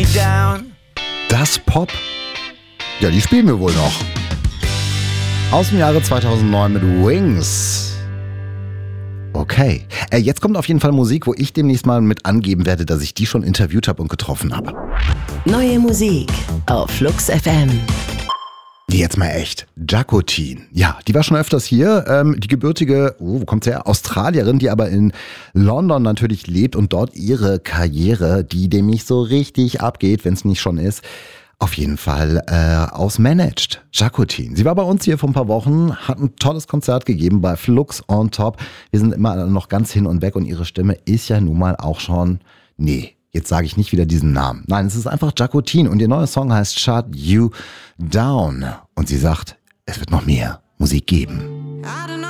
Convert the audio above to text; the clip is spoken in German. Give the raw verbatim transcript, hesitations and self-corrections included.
me down. Das Pop? Ja, die spielen wir wohl noch. Aus dem Jahre zweitausendneun mit Wings. Okay. Äh, jetzt kommt auf jeden Fall Musik, wo ich demnächst mal mit angeben werde, dass ich die schon interviewt habe und getroffen habe. Neue Musik auf Flux F M. Jetzt mal echt. Jacqueline. Ja, die war schon öfters hier. Ähm, die gebürtige, oh, wo kommt sie her? Australierin, die aber in London natürlich lebt und dort ihre Karriere, die nämlich so richtig abgeht, wenn es nicht schon ist, auf jeden Fall äh, ausmanagt. Jacqueline. Sie war bei uns hier vor ein paar Wochen, hat ein tolles Konzert gegeben bei Flux on Top. Wir sind immer noch ganz hin und weg und ihre Stimme ist ja nun mal auch schon, nee, jetzt sage ich nicht wieder diesen Namen. Nein, es ist einfach Jacqueline und ihr neuer Song heißt Shut You Down. Und sie sagt, es wird noch mehr Musik geben.